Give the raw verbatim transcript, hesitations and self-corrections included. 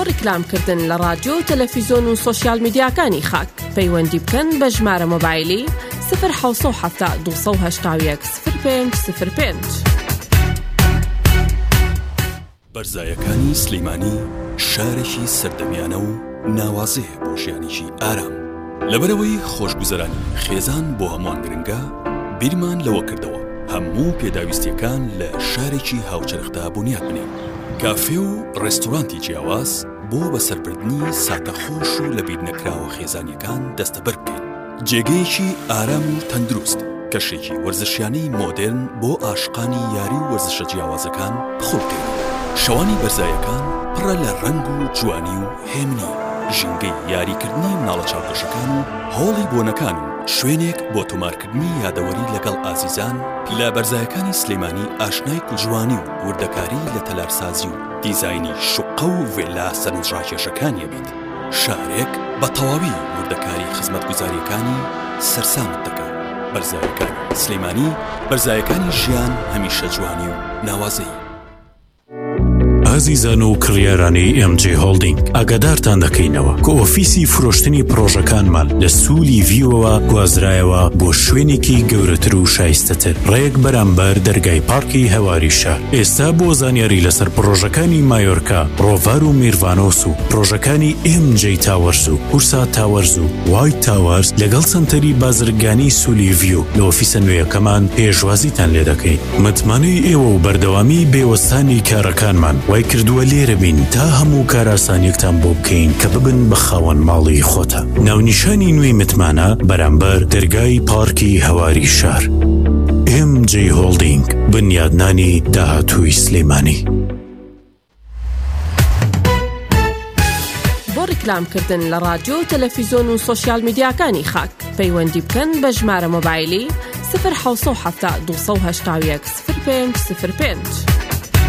بۆ ڕیکلامکردن لە رادیۆ و تەلەڤیزۆن و سۆشیال میدیاکانی خاک پەیوەندی بکەن بە ژمارە مۆبایلی صفر حەوت هەفتا دوو سەد و هەشتا و یەک صفر پێنج صفر پێنج. بەرزایەکانی سلەیمانی شارێکی سەردەمیانە و ناوازەیە بۆ ژیانێکی ئارام. لەبەرەوەی خۆشگوزەرانی خێزان بۆ هەمووان گرنگە، بیرمان لەوە کردەوە هەموو پێداویستیەکان لە شارێکی هاوچەرخدا بنیاد بنێن. کافێ و ڕێستۆرانتی جیاواز بۆ بەسەربردنی ساتەخۆش و لە بیر نەکراوە خێزانیەکان دەستەبەر بکەین. جێگەیەکی ئارام و تەندروست، کەشێکی وەرزشیانەی مۆدێرن بۆ عاشقانی یاری و وەرزشە جیاوازەکان بخۆڵکەین. شەوانی بەرزایەکان پڕە لە ڕەنگ و جوانی و هێمنی، ژینگەی یاریکردنی مناڵە چاوکەشەکان و هۆڵی بۆنەکان و شوێنێک بۆ تۆمارکردنی یادەوەری لەگەڵ ئازیزان. لە بەرزایەکانی سلەیمانی ئاشنای کوژوانی و وردەکاری لە تەلارسازی و دیزاینی شوقە و ڤێلا سەرنجڕاکێشەکانیە بیت. شارێک بە تەواوی وردەکاری خزمەتگوزاریەکانی سەرسامت دەکات. بەرزایەکانی سلەیمانی، بەرزایەکانی ژیان هەمیشە جوانی و ناوازەیی. ئازیزان و کڕیارانی ئێم جێ هۆڵدینگ، ئاگادارتان دەکەینەوە کە ئۆفیسی فرۆشتنی پرۆژەکانمان لە سوولی ڤیوەوە گوازرایەوە بۆ شوێنێکی گەورەتر و شایستەتر ڕێک بەرامبەر دەرگای پارکی هەواری شار. ئێستا بۆ زانیاری لەسەر پرۆژەکانی مایۆرکا، ڕۆڤار و میرڤانۆس و پرۆژەکانی ئێم جێ تاوەرز و هورسا تاوەرز و وایت تاوەرز لەگەڵ سنتەری بازرگانی سوولی ڤیو لە ئۆفیسە نوێیەکەمان پێشوازیتان لێ دەکەین. متمانەی ئێوە و بەردەوامی بێوەستانی کارەکانمان وای کردووە لێرە بین تا هەموو کاراسانیەکتان بۆ بکەین کە ببن بە خاوەن ماڵی خۆتە. ناونیشانی نوێی متمانە بەرامبەر دەرگای پارکی هەواری شار. ئێم جێ هۆڵدینگ، بنیادنانی داهاتووی سلەیمانی. بۆ ڕیکلامکردن لە رادیۆ و تەلەڤیزۆن و سۆشیال میدیاکانی خاک پەیوەندی بکەن بە ژمارە مۆبایلی صفر حەوت هەفتا دوو سەد و هەشتا و یەک صفر پێنج صفر پێنج.